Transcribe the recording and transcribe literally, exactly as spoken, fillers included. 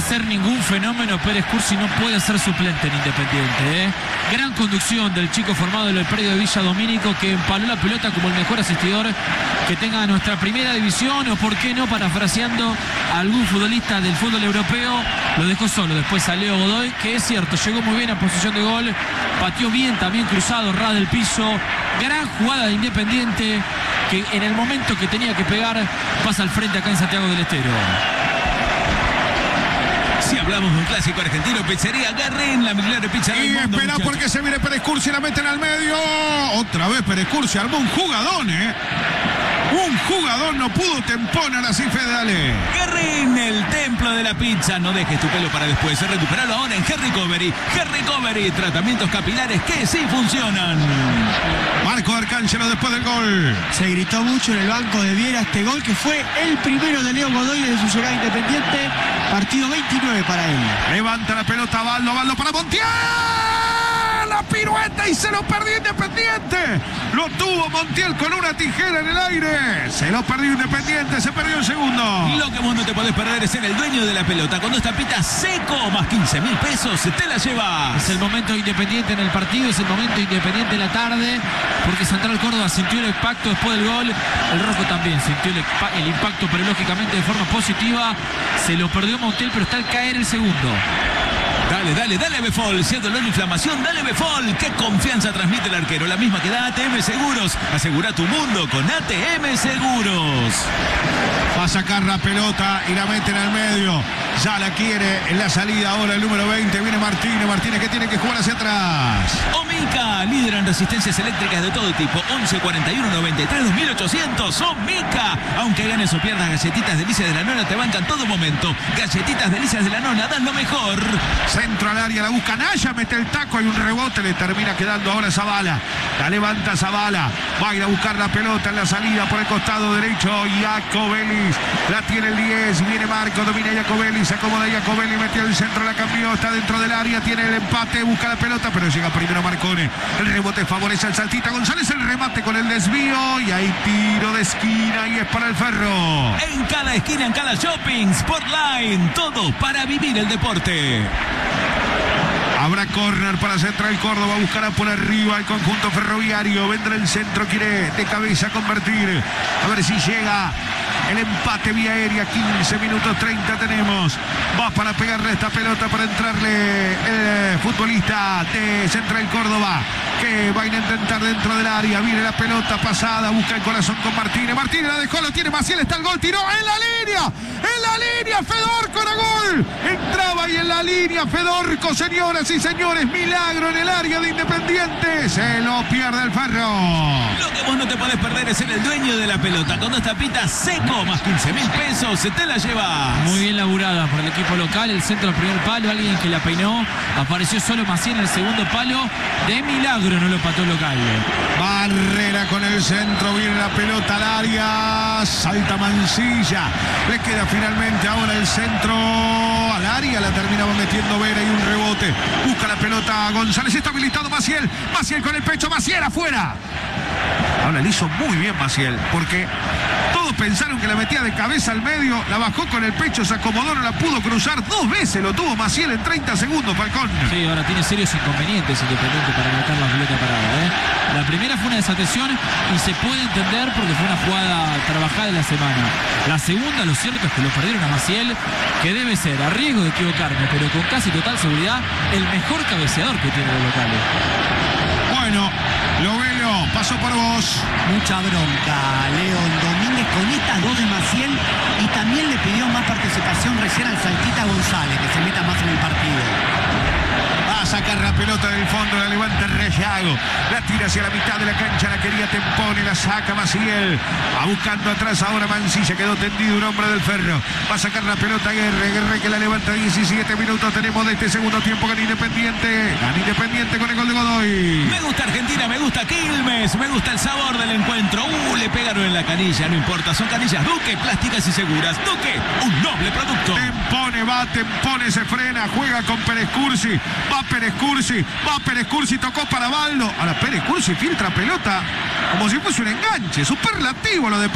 ser ningún fenómeno, Pérez Cursi no puede ser suplente en Independiente, ¿eh? Gran conducción del chico formado en el predio de Villa Domínico, que empaló la pelota como el mejor asistidor que tenga nuestra primera división, o por qué no, parafraseando a algún futbolista del fútbol europeo, lo dejó solo. Después salió Godoy, que es cierto, llegó muy bien a posición de gol, pateó bien, también cruzado, ras del piso. Gran jugada de Independiente, que en el momento que tenía que pegar pasa al frente acá en Santiago del Estero. Si hablamos de un clásico argentino, Pizzería Garren, la mejor pizza del Y mundo, espera, muchachos. porque se viene Pérez Cursi y la meten al medio. Otra vez Pérez Cursi armó un jugadón, ¿eh? Un jugador, no pudo temponar así, Fede, dale. Garren, el templo de la pizza. No dejes tu pelo para después. Recuperalo ahora en Hair Recovery. Hair Recovery, tratamientos capilares que sí funcionan. Marco Arcángelo después del gol. Se gritó mucho en el banco de Viera este gol, que fue el primero de Leo Godoy desde su llegada a Independiente. Partido veintinueve para él. Levanta la pelota, Baldo, Baldo para Montiel. La pirueta y se lo perdió Independiente. Lo tuvo Montiel con una tijera en el aire. Se lo perdió Independiente, se perdió el segundo. Lo que vos no te podés perder es ser el dueño de la pelota. Cuando esta pita seco, más quince mil pesos, te la llevas. Es el momento Independiente en el partido, es el momento Independiente en la tarde, porque Central Córdoba sintió el impacto después del gol. El Rojo también sintió el, el impacto, pero lógicamente de forma positiva. Se lo perdió Montiel, pero está al caer el segundo. Dale, dale, dale Befol. Si es dolor de inflamación, dale Befol. Qué confianza transmite el arquero. La misma que da A T M Seguros. Asegura tu mundo con A T M Seguros. Va a sacar la pelota y la meten al medio. Ya la quiere en la salida ahora el número veinte. Viene Martínez. Martínez que tiene que jugar hacia atrás. Omica, líder en resistencias eléctricas de todo tipo. once cuarenta y uno noventa y tres dos mil ochocientos. Omica. Aunque ganes o pierdas, galletitas delicias de la nona te bancan todo momento. Galletitas delicias de la nona, dan lo mejor. Centro al área, la busca Naya, mete el taco, hay un rebote, le termina quedando ahora Zavala. La levanta Zavala, va a ir a buscar la pelota en la salida por el costado derecho. Iacobelis, la tiene el diez, viene Marco, domina Iacobelis, se acomoda Iacobelis, metió el centro, la cambió, está dentro del área, tiene el empate, busca la pelota, pero llega primero Marcone. El rebote favorece al Saltita González, el remate con el desvío y hay tiro de esquina y es para el Ferro. En cada esquina, en cada shopping, Sportline, todo para vivir el deporte. Habrá córner para Central Córdoba, buscará por arriba el conjunto ferroviario, vendrá el centro, quiere de cabeza convertir, a ver si llega el empate vía aérea. Quince minutos treinta tenemos, va para pegarle esta pelota, para entrarle el futbolista de Central Córdoba, que va a intentar dentro del área, viene la pelota pasada, busca el corazón con Martínez, Martínez la dejó, lo tiene Maciel, está el gol, tiró en la línea, en la línea, Fedorco era gol, entraba y en la línea Fedorco, señoras y señores, milagro en el área de Independiente, se lo pierde el Ferro. Lo que vos no te podés perder es ser el dueño de la pelota. Cuando esta pita seco, más quince mil pesos, se te la llevas. Muy bien laburada por el equipo local, el centro del primer palo, alguien que la peinó, apareció solo Maciel en el segundo palo, de milagro no lo pató el local. Barrera con el centro, viene la pelota al área, salta Mancilla, le queda finalmente ahora el centro al área, la terminaba metiendo Vera y un rebote, busca la pelota González, está habilitado Maciel, Maciel con el pecho, Maciel afuera. Ahora le hizo muy bien Maciel, porque todos pensaron que la metía de cabeza al medio, la bajó con el pecho, se acomodó, no la pudo cruzar, dos veces lo tuvo Maciel en treinta segundos, Falcón. Sí, ahora tiene serios inconvenientes Independiente para anotar la pelota parada, ¿eh? La primera fue una desatención y se puede entender porque fue una jugada trabajada de la semana. La segunda, lo cierto es que lo perdieron a Maciel, que debe ser, a riesgo de equivocarme, pero con casi total seguridad, el mejor cabeceador que tienen los locales. Bueno, Lovelo, pasó por vos. Mucha bronca, León Domínguez con estas dos de Maciel, y también le pidió más participación recién al Saltita González, que se meta más en el partido. Va a sacar la pelota del fondo, la levanta Rellago, la tira hacia la mitad de la cancha, la quería Tempone, la saca Maciel, va buscando atrás ahora Mancilla, quedó tendido un hombre del Ferro, va a sacar la pelota Guerre, Guerre que la levanta, diecisiete minutos tenemos de este segundo tiempo, gana Independiente, gana Independiente con el gol de Godoy. Me gusta Argentina, me gusta Quilmes, me gusta el sabor del encuentro. Uh, le pegaron en la canilla, no importa, son canillas Duque, plásticas y seguras. Duque, un noble producto. Tempone, va, Tempone se frena, juega con Pérez Cursi, va Pérez Cursi, va Pérez Cursi, tocó para Baldo. Ahora Pérez Cursi filtra pelota como si fuese un enganche, superlativo lo de